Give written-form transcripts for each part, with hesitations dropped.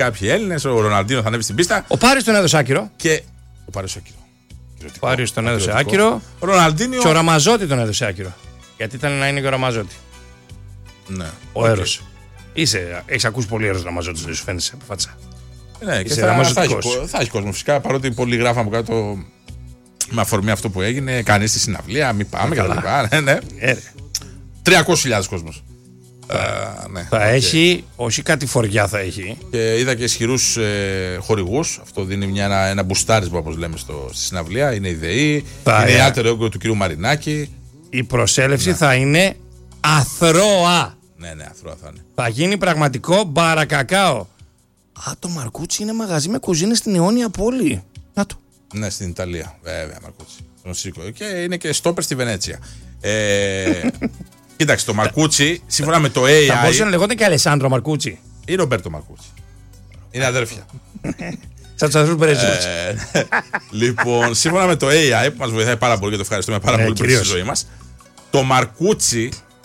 κάποιοι Έλληνες. Ο Ροναλντίνο θα ανέβει στην πίστα. Ο Πάρης τον έδωσε άκυρο. Και ο Πάρης άκυρο. Ο Πάρης τον έδωσε άκυρο. Ο Ροναλντίνιο. Και ο Ραμαζότη τον έδωσε άκυρο. Γιατί ήταν να είναι και ο Ραμαζότη. Ναι. Ο Έρος. Έχεις ακούσει πολύ Έρος Ραμαζότης, δεν σου φαίνεται σε φάτσα. Ναι, και θα έχει κόσμο φυσικά, παρότι πολλοί γράφαμε κάτω με αφορμή αυτό που έγινε. Κανείς στη συναυλία, μην πάμε κτλ. Ναι. 300.000 κόσμος. Θα έχει, όχι κάτι φοριά θα έχει. Και είδα και ισχυρούς χορηγούς. Αυτό δίνει ένα μπουστάρισμα, όπως λέμε, στη συναυλία. Είναι η ΔΕΗ, είναι η Alter Ego του κ. Μαρινάκη. Η προσέλευση θα είναι αθρώα. Ναι, αθρώα θα είναι. Θα γίνει πραγματικό μπαρακακάο. Το Μαρκούτσι είναι μαγαζί με κουζίνα στην αιώνια πόλη. Να το. Ναι, στην Ιταλία. Βέβαια, Μαρκούτσι. Τον Σίκο. Και είναι και στόπερ στη Βενέτσια. Κοίταξε, το Μαρκούτσι, σύμφωνα με το AI. Θα μπορούσε να λεγόταν και Αλεσάνδρο Μαρκούτσι. Ή Ρομπέρτο Μαρκούτσι. Είναι αδέρφια. Σαν τους αδερφούς Περέζικους. Λοιπόν, σύμφωνα με το AI που μας βοηθάει πάρα πολύ και το ευχαριστούμε πάρα πολύ που στη ζωή μας, το Μαρκούτσι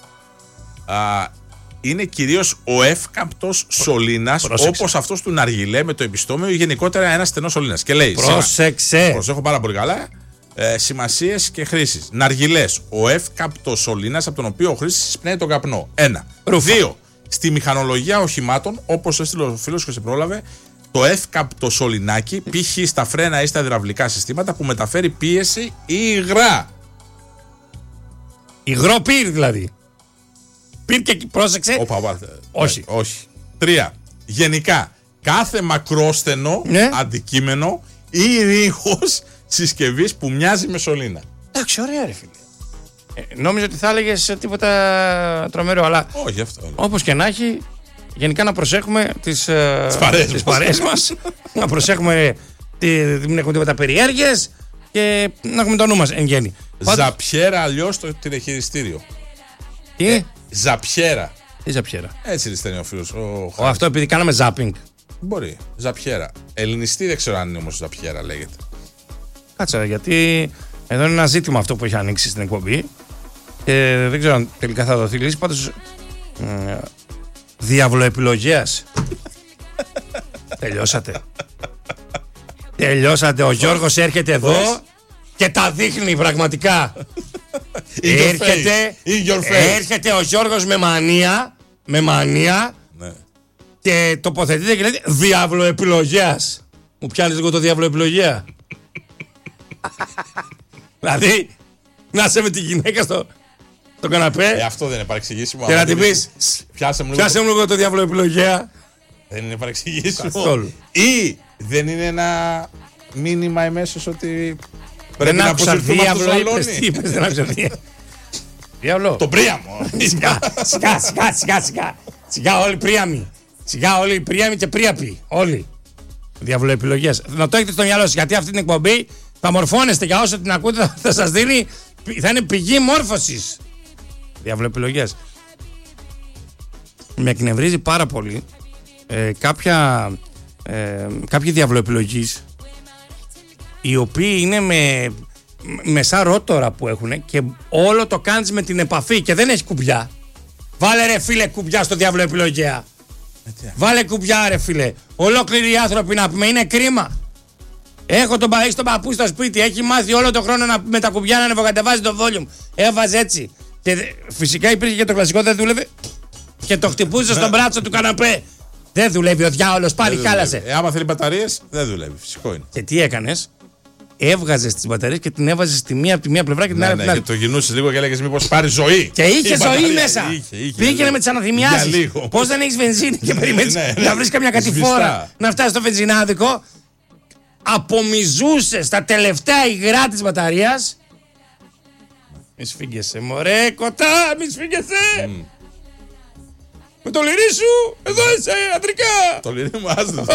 είναι κυρίως ο εύκαμπτος σωλήνας, όπως αυτός του Ναργιλέ με το επιστόμιο ή γενικότερα ένας στενός σωλήνας. Και λέει, πρόσεξε. Προσέχω πάρα πολύ καλά. Σημασίες και χρήσεις. Ναργιλές, ο εύκαμπτος σωλήνας από τον οποίο ο χρήστης εισπνέει τον καπνό. 1. 2. Στη μηχανολογία οχημάτων, όπως έστειλε ο φίλος και σε πρόλαβε, το εύκαμπτο σωληνάκι, π.χ. στα φρένα ή στα υδραυλικά συστήματα που μεταφέρει πίεση ή υγρά. Υγρό πυρ δηλαδή. Πυρ και πρόσεξε. Όχι. 3. Γενικά, κάθε μακρόστενο αντικείμενο ή ρήχος συσκευής που μοιάζει με σωλήνα. Εντάξει, ωραία ρε φίλε. Νόμιζα ότι θα έλεγες τίποτα τρομερό, αλλά όχι αυτό. Όπως και να έχει, γενικά να προσέχουμε τις παρέες μας, να προσέχουμε μην έχουμε τίποτα περιέργειες και να έχουμε το νου μας εν γέννη. Ζαπιέρα, αλλιώς το τηλεχειριστήριο. Τι? Ζαπιέρα. Τι ζαπιέρα? Έτσι λησταίνει ο φίλος. Αυτό επειδή κάναμε ζάπινγκ. Μπορεί. Ζαπιέρα. Ελληνιστή δεν ξέρω αν είναι όμως ζαπιέρα λέγεται. Κάτσε, γιατί εδώ είναι ένα ζήτημα αυτό που έχει ανοίξει στην εκπομπή. Δεν ξέρω αν τελικά θα δοθεί λύση. Πάντως διαβλοεπιλογέας. Τελειώσατε. Ο Γιώργος έρχεται εδώ και τα δείχνει πραγματικά. Έρχεται ο Γιώργος με μανία ναι. Και τοποθετείται και λέει διαβλοεπιλογέας. Μου πιάνεις λίγο το διαβλοεπιλογέα. Δηλαδή να είσαι με τη γυναίκα στο καναπέ. Αυτό δεν είναι παρεξηγήσιμο. Και να την πεις πιάσε μου λίγο το διαβλοεπιλογέα. Δεν είναι παρεξηγήσιμο. Καθόλου. Ή δεν είναι ένα μήνυμα εμέσως ότι πρέπει να αποσυρθούμε από το σαλόνι. Τι είπες, δεν άκουσα διάβλο. Το Πρίαμο. Σιγά όλοι Πρίαμοι. Σιγά όλοι Πρίαμοι και Πρίαποι. Όλοι. Διαβλοεπιλογές. Να το έχετε στο μυαλό σας, γιατί αυτή την εκπομπή θα μορφώνεστε για όσο την ακούτε, θα σας δίνει, θα είναι πηγή μόρφωσης. Διαβλοεπιλογές. Με εκνευρίζει πάρα πολύ κάποιοι διαβλοεπιλογείς οι οποίοι είναι με σαν ρότορα που έχουν και όλο το κάνεις με την επαφή και δεν έχει κουμπιά. Βάλε ρε φίλε κουμπιά στο διαβλοεπιλογέα. Βάλε κουμπιά ρε φίλε. Ολόκληροι οι άνθρωποι να πούμε είναι κρίμα. Έχω τον παππού στο σπίτι, έχει μάθει όλο τον χρόνο με τα κουμπιά να ανεβοκατεβάζει το volume. Έβαζε έτσι. Και φυσικά υπήρχε και το κλασικό, δεν δούλευε. Και το χτυπούσε στον μπράτσο του καναπέ. Δεν δουλεύει ο διάολος, πάλι χάλασε. Άμα θέλει μπαταρίες, δεν δουλεύει. Φυσικό είναι. Και τι έκανες? Έβγαζες τις μπαταρίες και την έβαζες από τη μία πλευρά και την άλλη από την άλλη. Και το γινούσες λίγο και έλεγες μήπως πάρει ζωή. Και είχε ζωή μέσα. Πήγαινε με τις αναθυμιάσεις. Πώς δεν έχεις βενζίνη και περιμένεις να βρεις καμιά κατηφόρα να φτάσεις στο βενζινάδικο. Απομυζούσες τα τελευταία υγρά της μπαταρίας. Μη σφίγγεσαι μωρέ κοτά, μη σφίγγεσαι. Με το λυρί σου, εδώ είσαι αντρικά. Το λυρί μου άστο.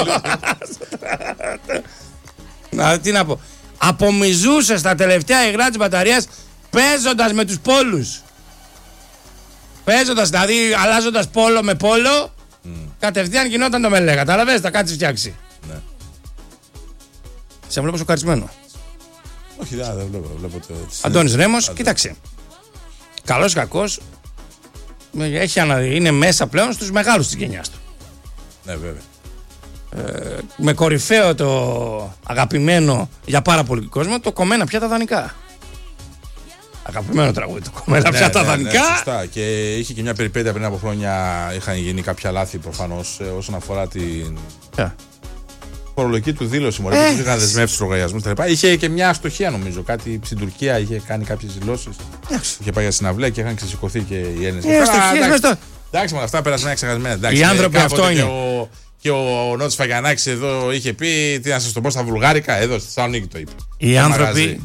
Να, τι να πω. Απομυζούσες τα τελευταία υγρά της μπαταρίας παίζοντας με τους πόλους. Παίζοντας, δηλαδή αλλάζοντας πόλο με πόλο, κατευθείαν γινόταν το μελέ. Κατάλαβες, τα κάτσεις φτιάξει. Ναι. Σε βλέπω σοκαρισμένο. Όχι, δεν βλέπω. Αντώνης Ρέμος, κοίταξε. Καλός ή κακός, είναι μέσα πλέον στους μεγάλους της γενιάς του. Ναι, βέβαια. με κορυφαίο το αγαπημένο για πάρα πολύ κόσμο, το Κομμένα πια τα δανεικά. Αγαπημένο τραγούδι, το Κομμένα πια τα δανεικά. Ναι, σωστά. Και είχε και μια περιπέτεια πριν από χρόνια, είχαν γίνει κάποια λάθη προφανώς όσον αφορά την φορολογική του δήλωση. Μωρέ, που είχαν δεσμεύσει του λογαριασμού. Είχε και μια αστοχία νομίζω. Κάτι στην Τουρκία είχε κάνει κάποιες δηλώσεις. Είχε πάει για συναυλία και είχαν ξεσηκωθεί και οι Έλληνες. Εντάξει, με αυτά περασμένα ξεχασμένα. Οι άνθρωποι αυτό είναι. Και ο Νότης Φαγιανάκης εδώ είχε πει, τι να σας το πω στα βουλγάρικα, εδώ στη Θεσσαλονίκη το είπε. Οι άνθρωποι,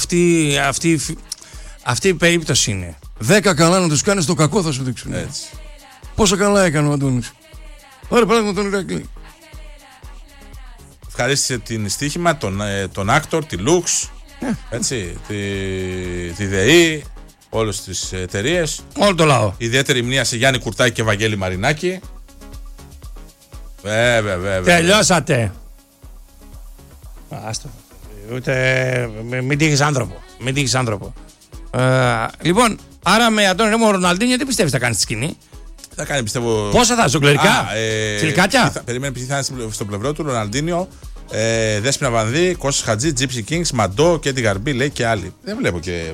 αυτή η περίπτωση είναι. 10 καλά να τους κάνεις, το κακό θα σου δείξουν. Έτσι. Πόσο καλά έκανε ο Αντώνης. Ωραία, πράγμα τον Ηρακλή. Ευχαρίστησε την στοίχημα, τον Actor, τη Lux, έτσι, τη ΔΕΗ, όλες τις εταιρείες. Όλο το λαό. Ιδιαίτερη μνήμα σε Γιάννη Κουρτάκη και Βαγγέλη Μαρινάκη. Βέβαια. Τελειώσατε. Άστο. Ούτε. Μην τύχεις άνθρωπο. Λοιπόν, άρα με Αντώνη Ρέμο, ο Ροναλντίνιο τι πιστεύεις θα κάνει στη σκηνή? Θα κάνει, πιστεύω. Πόσα θα, ζωγκλερικά, τσιλικάτια. Περίμενε, ποιοι θα είναι στο πλευρό του, Ροναλντίνιο, Δέσποινα Βανδύ, Κώστας Χατζή, Gypsy Kings, Μαντό και την Γαρμπή, λέει και άλλοι. Δεν βλέπω και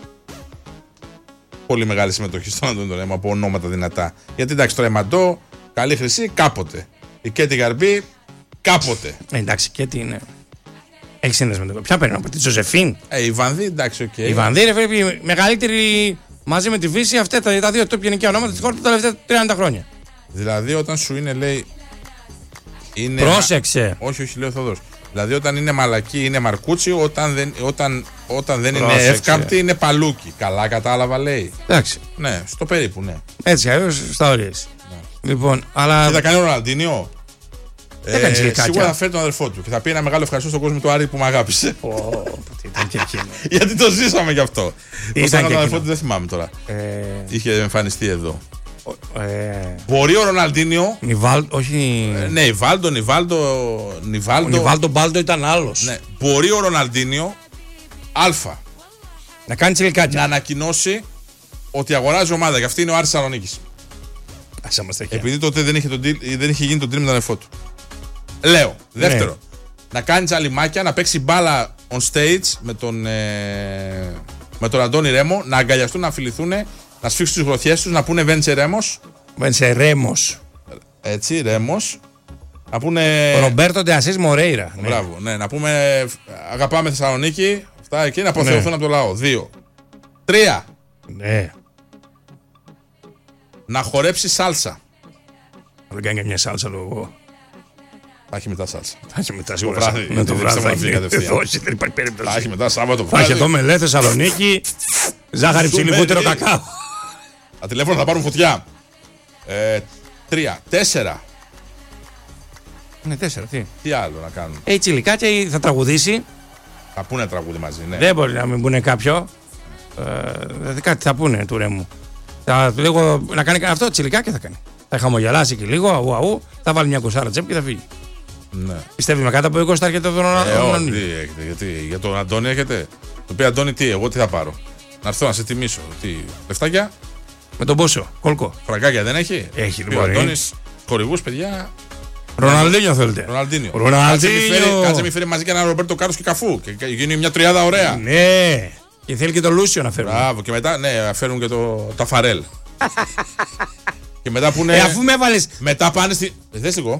πολύ μεγάλη συμμετοχή στον Αντώνη Ρέμο από ονόματα δυνατά. Γιατί εντάξει, τώρα η Μαντό, καλή χρυσή κάποτε. Η Κέτι Γαρμπή, κάποτε. Εντάξει, Κέτι είναι. Έχει σύνδεσμο με το. Ποια παίρνει από τη Ζωζεφίν? Η Βανδύ, εντάξει, οκ. Η Βανδύ, ρε φίλε, μεγαλύτερη μαζί με τη Βύση, αυτά τα δύο top γενικά ονόματα τη χώρα τα τελευταία 30 χρόνια. Δηλαδή, όταν σου είναι, λέει. Είναι πρόσεξε. Όχι, λέει ο Θοδός. Δηλαδή, όταν είναι μαλακή, είναι μαρκούτσι, όταν δεν είναι εύκαμπτη, είναι παλούκι. Καλά, κατάλαβα, λέει. Εντάξει. Ναι, στο περίπου, ναι. Έτσι, αλλιώς στα όρια. Ναι. Λοιπόν, αλλά. Τι θα κάνει ο Ροναλντίνιο? Σίγουρα θα φέρει τον αδερφό του και θα πει ένα μεγάλο ευχαριστώ στον κόσμο του Άρη που με αγάπησε. Ήταν και εκείνο. Γιατί το ζήσαμε γι' αυτό. Πώς θα κάνει τον αδερφό του δεν θυμάμαι τώρα. Είχε εμφανιστεί εδώ. Μπορεί ο Ροναλντίνιο. Όχι. Ναι, Νιβάλντο. Νιβάλντο Μπάλντο ήταν άλλος. Ναι. Μπορεί ο Ροναλντίνιο να κάνει τσιλικάτια. Να ανακοινώσει ότι αγοράζει ομάδα. Γι' αυτή είναι ο Άρης Θεσσαλονίκης. Επειδή τότε δεν είχε γίνει το deal με τον αδερφό του. Λέω. Δεύτερο. Να κάνει τζαλιμάκια, να παίξει μπάλα on stage με τον Αντώνη Ρέμο, να αγκαλιαστούν, να φιληθούν, να σφίξουν τις γροθιές τους, να πούνε Βένσε Ρέμος. Βένσε Ρέμος. Έτσι, Ρέμος. Να πούνε. Ρομπέρτο Ντεασίς Μορέιρα. Μπράβο. Ναι, να πούμε αγαπάμε Θεσσαλονίκη. Αυτά εκεί να αποθεωθούν από το λαό. 2. 3. Ναι. Να χορέψει σάλσα. Δεν κάνει μια σάλσα λόγω. Θα έχει μετά σάλσα. Θα έχει μετά σίγουρα. Με το βράδυ θα έχει κατευθείαν. Όχι, δεν υπάρχει περίπτωση. Θα έχει μετά Σάββατο βράδυ. Θα έχει εδώ μελέ Θεσσαλονίκη, ζάχαρη ψηλή, βούτυρο κακάο. Τα τηλέφωνα θα πάρουν φωτιά. 3. 4. Ναι, 4. Τι άλλο να κάνουν. Τσιλικάτια ή θα τραγουδήσει. Θα πούνε τραγούδι μαζί, ναι. Δεν μπορεί να μην πούνε κάποιο. Κάτι θα πούνε του Ρέμου. Λίγο να κάνει αυτό, τσιλικάκια θα κάνει. Θα χαμογελάσει και λίγο, αού, θα βάλει μια κοσάρα τσέπ και θα φύγει. Ναι. Πιστεύει με κάτω από 20 θα έρχεται τον Αντώνη. Τι έχετε, γιατί για τον Αντώνη έχετε. Το πει Αντώνη, τι, εγώ τι θα πάρω. Να έρθω να σε τιμήσω. Τι, λεφτάκια. Με τον πόσο, κόλκο. Φραγκάκια δεν έχει. Έχει λοιπόν. Ο Αντώνης, χορηγούς, παιδιά. Ροναλντίνιο θέλετε. Ροναλντίνιο. Κάτσε μη φέρει μαζί και έναν Ρομπέρτο Κάρλος και Καφού. Και γίνει μια τριάδα ωραία. Ναι. Και θέλει και τον Λούσιο να φέρουν. Μπράβο. Και μετά, ναι, φέρουν και το Ταφαρέλ. Και μετά που είναι. Αφού με έβαλες. Μετά πάνε στη. Δες λίγο.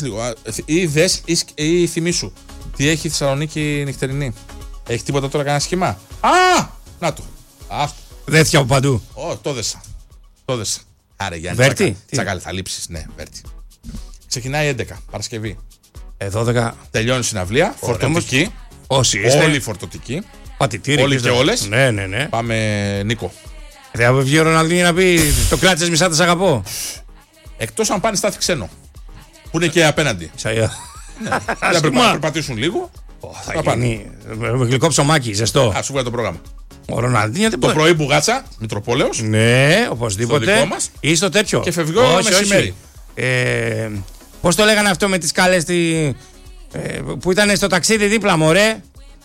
Ή θυμήσου. Τι έχει η Θεσσαλονίκη νυχτερινή. Έχει τίποτα τώρα κανένα σχήμα. Να το. Δέθια από παντού. Το δέσα. Άρα Γιάννη. Βέρτη. Τσακάλι, θα λείψεις. Ναι, Βέρτη. Ξεκινάει 11 Παρασκευή. 12. Τελειώνει η συναυλία. Φορτωτική. Όσοι είστε. Όλοι φορτωτικοί. Πατητήρι. Όλοι και όλες. Ναι. Πάμε Νίκο. Δεν θα βγει ο Ροναλντίνιο να πει το κράτησες μισά, τα σ' αγαπώ. Εκτός αν πάνε στάθη ξένο. Που είναι και απέναντι. Θα πρέπει να περπατήσουν λίγο. Θα γίνει με γλυκό ψωμάκι, ζεστό. Α, σου βγάλει το πρόγραμμα. Ο Ροναλντίνιο το πρωί μπουγάτσα, Μητροπόλεως. Ναι, οπωσδήποτε. Ή στο τέτοιο. Και φευγό μεσημέρι. Πώς το λέγανε αυτό με τις σκάλες που ήταν στο ταξίδι δίπλα, μωρέ.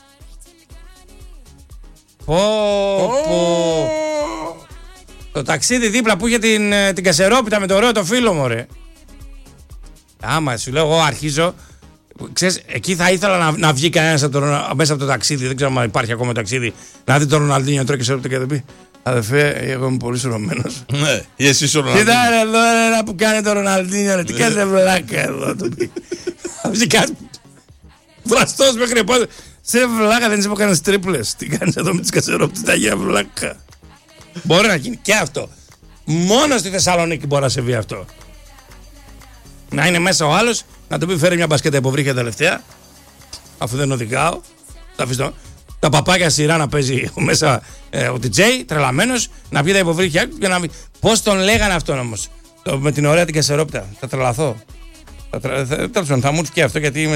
Το ταξίδι δίπλα που είχε την κασερόπιτα με το ωραίο το φίλο, μωρέ. Άμα σου λέω, εγώ αρχίζω. Ξέρεις, εκεί θα ήθελα να βγει κανένας μέσα από το ταξίδι. Δεν ξέρω αν υπάρχει ακόμα το ταξίδι. Να δει τον Ροναλντίνιο τρώει και σερόπτα και θα πει: αδερφέ, εγώ είμαι πολύ σωρωμένος. Ναι, εσύ ο Ροναλντίνιο. Κοίτα ρε εδώ ένα που κάνει το Ροναλντίνιο. Τι κάνετε βλάκα εδώ. Θα βγει κάτι βραστός μέχρι πότε. Σε βλάκα δεν είσαι που κάνεις τρίπλες. Τι κάνεις εδώ με τις κασερόπτες, τα γεια βλάκα. Μπορεί να γίνει και αυτό. Μόνο στη Θεσσαλονίκη μπορεί να συμβεί αυτό. Να είναι μέσα ο άλλος, να του πει φέρει μια μπασκέτα υποβρύχια τελευταία, αφού δεν οδηγάω. Τα παπάκια σειρά να παίζει μέσα ο DJ, τρελαμένος, να πει τα υποβρύχια και να πει. Πώς τον λέγανε αυτόν όμως, με την ωραία την κασερόπτα. Θα τρελαθώ. Θα μου έρθει και αυτό γιατί είμαι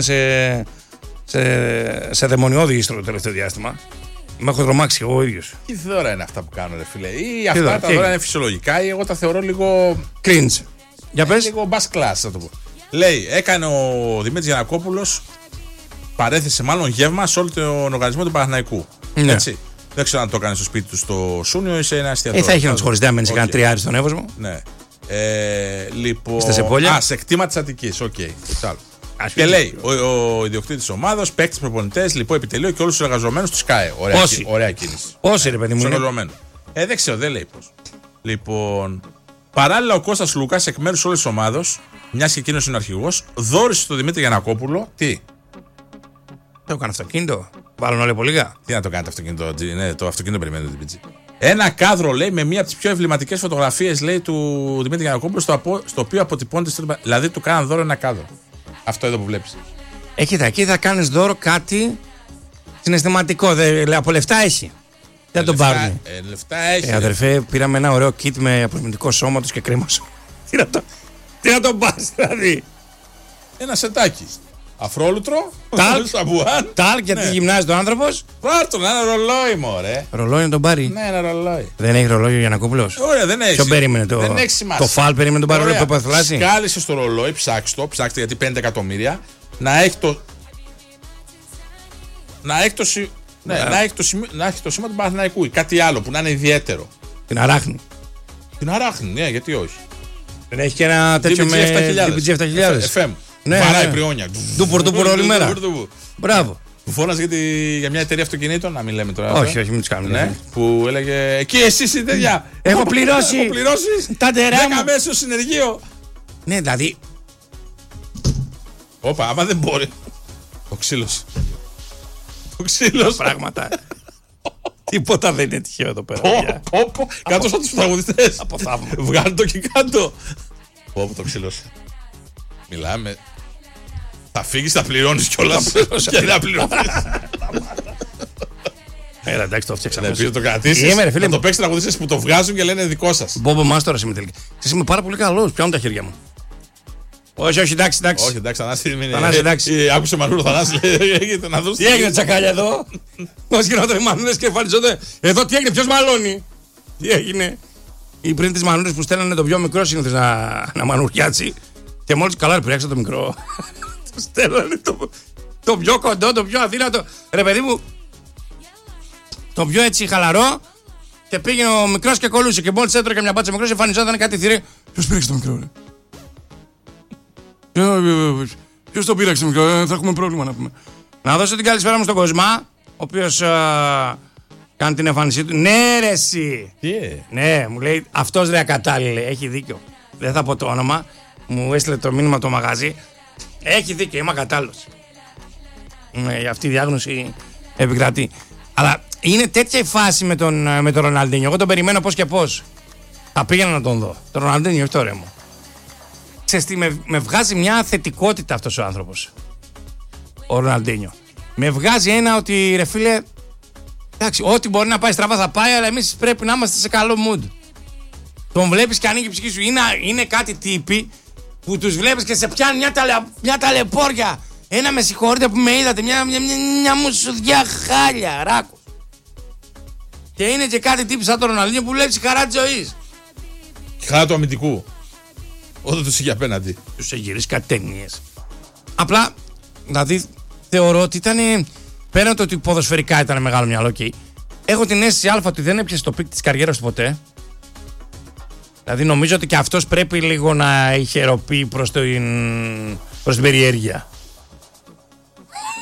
σε δαιμονιώδη ίστρο το τελευταίο διάστημα. Με έχω τρομάξει εγώ ο ίδιος. Τι δώρα είναι αυτά που κάνουν, ρε φίλε? Ή αυτά τα δώρα είναι φυσιολογικά, ή εγώ τα θεωρώ λίγο. Cringe. Για πες. Λίγο bass class, θα το πω. Λέει, έκανε ο Δημήτρης Γιαννακόπουλος, παρέθεσε μάλλον γεύμα σε όλο τον οργανισμό του Παναθηναϊκού. Ναι. Έτσι. Δεν ξέρω αν το έκανε στο σπίτι του στο Σούνιο ή σε ένα εστιατόριο. Θα είχε να του χωριστεί, αν σε κανένα τριάρι στον Εύωσμο. Ναι. Λοιπόν. Είστε σε πόλια. Σε κτήμα της Αττικής. Οκ. Και λέει, ο ιδιοκτήτης της ομάδας, παίκτες, προπονητές, λοιπόν, επιτελείο και όλους τους εργαζομένους του ΣΚΑΕ. Ωραία κίνηση. Όσοι, ρε παιδί μου. Δεν ξέρω, δεν λέει πώς. Λοιπόν, παράλληλα ο Κώστας Λούκας, εκ μέρους όλης της ομάδας, μιας και εκείνος είναι ο αρχηγός, δώρισε στον Δημήτρη Γιαννακόπουλο. Τι? Το έκανε αυτοκίνητο. Βάλουν όλοι από λίγα. Τι να το κάνει το αυτοκίνητο? Ναι, το αυτοκίνητο περιμένει την πίτση. Ένα κάδρο, λέει, με μία από τις πιο εμβληματικές φωτογραφίες, λέει, του Δημήτρη Γιαννακόπουλου, στο οποίο αποτυπώνεται. Δηλαδή του κάναν δώρο ένα κάδρο. Αυτό εδώ που βλέπεις. Κοίτα, εκεί θα κάνεις δώρο κάτι συναισθηματικό. Από λεφτά έχει. Δεν τον πάρουν. Λεφτά έχει. Αδερφέ, πήραμε ένα ωραίο kit με αποσμητικό σώματος και κρίμα σου. Τι να τον πας, δηλαδή. Ένα σετάκι. Αφρόλουτρο. Τάλ, γιατί γυμνάζει ο άνθρωπος. Πάρτον, ένα ρολόι, μωρέ. Ρολόι να τον πάρει. Ναι, ένα ρολόι. Δεν έχει ρολόι ο Γιαννακόπουλος. Ωραία, δεν έχει. Ποιο περίμενε δεν έχει σημασία. Το φάλ περίμενε τον πάρει που θα κάλεσε στο ρολόι, ψάξτε γιατί 5 εκατομμύρια. Να έχει το. Να έχει το σήμα του Παναθηναϊκού ή κάτι άλλο που να είναι ιδιαίτερο. Την αράχνη. Την αράχνη, ναι, γιατί όχι. Δεν έχει και ένα τέτοιο με DPG 7000. FM. Βαράει πριόνια. Ντούπορ όλη μέρα. Μπράβο. Που φώναζε για μια εταιρεία αυτοκινήτων, να μην λέμε τώρα. Όχι, μην του κάνουμε. Ναι, που έλεγε εκεί εσείς είστε τέτοια. Έχω πληρώσει. Τα τερά μου. 10 μέσω συνεργείο. Ναι, δηλαδή. Όπα, άμα δεν μπορεί. Το ξύλος. Πράγματα. Τίποτα δεν είναι τυχαίο εδώ πέρα. Κάτω σαν τους τραγουδιστές. Από θαύμα. Βγάλε το και κάτω. Όπου το ξύλος. Μιλάμε. Θα φύγεις, θα πληρώνεις κιόλας. Και θα πληρώνεις. Έλα, εντάξει, το φτιάξαμε. Επίσης το κρατήσεις. Θα το παίξεις τραγουδιστές που το βγάζουν και λένε δικό σας. Μπόμπο Μάστορας είμαι τελικά. Εσύ είμαι πάρα πολύ καλός. Πιάνουν τα χέρια μου. Όχι, εντάξει. Όχι, εντάξει, Θανάση, εντάξει. Άκουσε Μανούλο, Θανάση. Τι έγινε τσακάλια εδώ? Πώς γινόταν οι Μανούλες και εμφανιζόνται. Εδώ τι έγινε, ποιος μαλώνει? Τι έγινε? Ή πριν τις Μανούλες που στέλνανε το πιο μικρό συνήθως να μανουριάσει. Και μόλις καλά πειράξα το μικρό. Του στέλνανε το πιο κοντό, το πιο αδύνατο. Ρε παιδί μου, το πιο έτσι χαλαρό. Και πήγαινε ο μικρός και κολούσε. Και μόλις έτρωγε μια μπάτσα μικρός, εμφανιζόταν κάτι θηρή. Ποιος πήραξε το μικρό, ρε? Ποιος το πήραξε μικρό, θα έχουμε πρόβλημα να πούμε. Να δώσω την καλησπέρα μου στον Κοσμά, ο οποίος κάνει την εμφάνισή του. Ναι, ρε εσύ. Ναι, μου λέει αυτός ρε ακατάλληλε, έχει δίκιο. Δεν θα πω το όνομα, μου έστειλε το μήνυμα το μαγαζί. Έχει δίκιο, είμαι ακατάλληλος. Αυτή η διάγνωση επικρατεί. Αλλά είναι τέτοια η φάση με τον Ροναλντίνιο. Εγώ τον περιμένω πώς και πώς. Θα πήγαινα να τον δω. Τον Ροναλντίνιο, όχι το ρε μου. Ξέρεις τι, με βγάζει μια θετικότητα αυτός ο άνθρωπος. Ο Ροναλντίνιο. Με βγάζει ένα ότι ρε φίλε, εντάξει, ό,τι μπορεί να πάει στραβά θα πάει, αλλά εμείς πρέπει να είμαστε σε καλό mood. Τον βλέπεις και ανοίγει η ψυχή σου. Είναι κάτι τύποι που τους βλέπεις και σε πιάνει μια ταλαιπώρια. Ένα με συγχωρείτε που με είδατε, μια μουσουδιά χάλια, ράκος. Και είναι και κάτι τύποι σαν τον Ροναλντίνιο που βλέπεις χαρά της ζωής. Χαρά του αμυντικού. Όταν τους είχε απέναντι. Τους έχει γυρίσει κάτι ταινίες. Απλά, δηλαδή, θεωρώ ότι ήταν. Πέραν το ότι ποδοσφαιρικά ήταν μεγάλο μυαλό και έχω την αίσθηση αλφα ότι δεν έπιασε το πικ της καριέρας του ποτέ. Δηλαδή, νομίζω ότι και αυτός πρέπει λίγο να ηχεροποιεί προς την περιέργεια.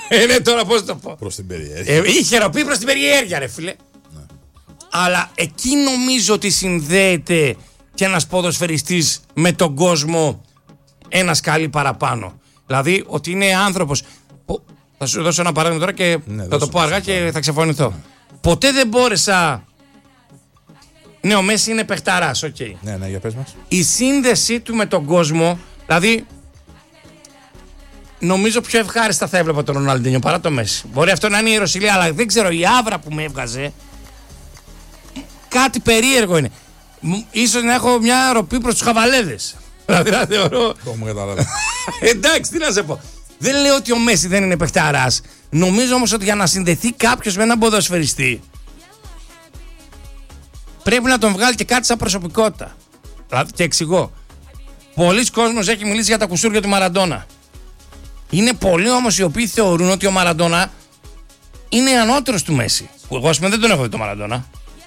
Ναι, τώρα πώς το πω. Προς την περιέργεια. Είχε ροπή προς την περιέργεια, ρε φίλε. Ναι. Αλλά εκεί νομίζω ότι συνδέεται και ένας ποδοσφαιριστής με τον κόσμο ένα σκάλι παραπάνω. Δηλαδή ότι είναι άνθρωπος. Θα σου δώσω ένα παράδειγμα τώρα και θα το πω αργά και θα ξεφωνηθώ. Ναι. Ποτέ δεν μπόρεσα. Ναι, ο Μέση είναι παιχταράς, οκ. Ναι, για πες μας. Η σύνδεσή του με τον κόσμο, δηλαδή. Νομίζω πιο ευχάριστα θα έβλεπα τον Ρονάλντινιο παρά το Μέση. Μπορεί αυτό να είναι η ιεροσυλία, αλλά δεν ξέρω, η άβρα που με έβγαζε. Κάτι περίεργο είναι. Ίσως να έχω μια ροπή προς τους χαβαλέδες. Δηλαδή να θεωρώ. Το έχουμε καταλάβει. Εντάξει, τι να σε πω. Δεν λέω ότι ο Μέση δεν είναι παιχταράς. Νομίζω όμως ότι για να συνδεθεί κάποιος με έναν ποδοσφαιριστή πρέπει να τον βγάλει και κάτι σαν προσωπικότητα. Δηλαδή και εξηγώ. Πολλοί κόσμος έχει μιλήσει για τα κουσούρια του Μαραντόνα. Είναι πολλοί όμως οι οποίοι θεωρούν ότι ο Μαραντόνα είναι ανώτερος του Μέση. Εγώ ας πούμε δεν τον έχω δει τον Μαραντόνα.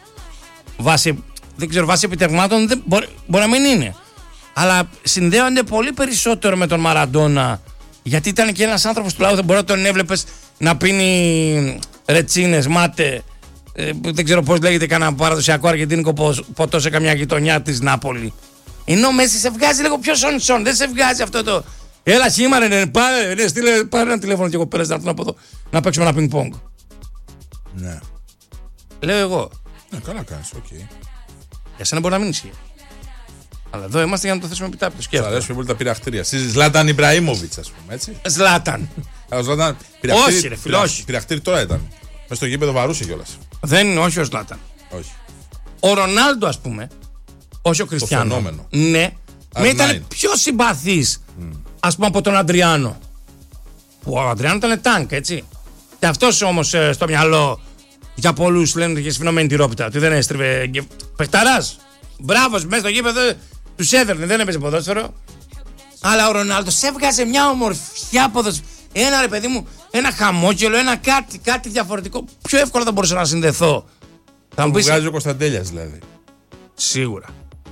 Δεν ξέρω, βάσει επιτευγμάτων μπορεί να μην είναι. Αλλά συνδέονται πολύ περισσότερο με τον Μαραντόνα. Γιατί ήταν και ένας άνθρωπος του λαού, δεν μπορεί να τον έβλεπες να πίνει ρετσίνες, μάτε. Δεν ξέρω πώς λέγεται κανένα παραδοσιακό αργεντίνικο ποτό σε καμιά γειτονιά της Νάπολη. Ενώ ο Μέση σε βγάζει λίγο πιο σον, δεν σε βγάζει αυτό το. Έλα σήμερα, πάρε ένα τηλέφωνο και εγώ πέρασε να έρθουν από εδώ να παίξουμε ένα πινκ-πονγκ. Ναι. Λέω εγώ. Ναι, καλά κάνεις, οκ. Για σένα μπορεί να μην ισχύει. Αλλά εδώ είμαστε για να το θέσουμε επιτάπητο. Σας αρέσουν πολύ τα πειραχτήρια. Στη Ζλάταν Ιμπραήμοβιτς, ας πούμε, έτσι. Ζλάταν. Όχι, ρε φίλε, όχι. Πειραχτήρι τώρα ήταν. Μες στο γήπεδο βαρούσε κιόλας. Δεν είναι, όχι ο Ζλάταν. Όχι. Ο Ρονάλντο, ας πούμε, όχι ο Κριστιάνο. Ναι, με ήταν πιο συμπαθής, ας πούμε, από τον Αντριάνο. Που ο Αντριάνο ήταν τάγκ, έτσι. Και αυτός όμως στο μυαλό για πολλούς λένε ότι είχε σφινωμένη τη ρόπιτα. Ότι δεν έστριβε. Παιχταράς. Μπράβος, μέσα στο γήπεδο τους έδερνε, δεν έπαιζε ποδόσφαιρο. Αλλά ο Ρονάλντο σε έβγαζε μια ομορφιά ποδόσφαιρο. Ένα ρε παιδί μου, ένα χαμόγελο, ένα κάτι διαφορετικό. Πιο εύκολα θα μπορούσα να συνδεθώ. Θα μου πεις. Βγάζει ο Κωνσταντέλιας δηλαδή. Σίγουρα.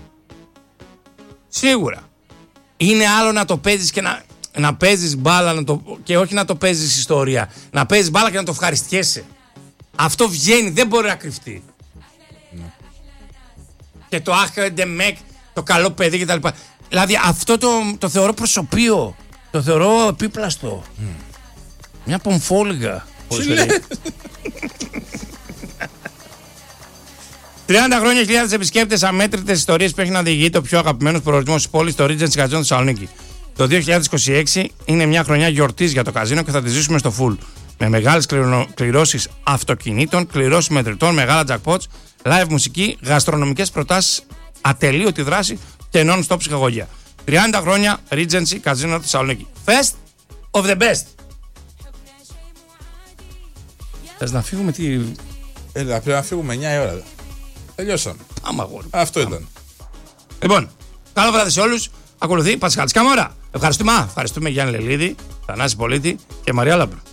Είναι άλλο να το παίζεις και να παίζεις μπάλα και όχι να το παίζεις ιστορία. Να παίζεις μπάλα και να το ευχαριστιέσαι. Αυτό βγαίνει, δεν μπορεί να κρυφτεί. Ναι. Και το Ντεμεκ, το καλό παιδί κτλ. Δηλαδή αυτό το θεωρώ προσωπείο. Το θεωρώ επίπλαστο. Μια πομφόλιγα. 30 χρόνια, χιλιάδες επισκέπτες, αμέτρητες ιστορίες που έχει να διηγεί το πιο αγαπημένο προορισμό της πόλης, το Regency Casino Θεσσαλονίκη. Το 2026 είναι μια χρονιά γιορτής για το καζίνο και θα τη ζήσουμε στο full. Με μεγάλες κληρώσεις αυτοκινήτων, κληρώσεις μετρητών, μεγάλα jackpots, live μουσική, γαστρονομικές προτάσεις, ατελείωτη δράση και non-stop ψυχαγωγία. 30 χρόνια Regency Casino Θεσσαλονίκη. Fest of the best. Θες να φύγουμε τι. Πρέπει να φύγουμε 9 η ώρα. Τελειώσαμε. Άμα αγόρι. Αυτό ήταν. Λοιπόν, καλό βράδυ σε όλους. Ακολουθεί Πασχάλης Καμόρα. Ευχαριστούμε Γιάννη Λελίδη, Θανάση Πολίτη και Μαρία Λάμπρου.